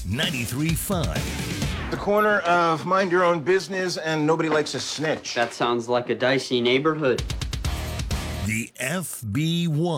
93.5. The corner of mind your own business and nobody likes a snitch. That sounds like a dicey neighborhood. The FB1.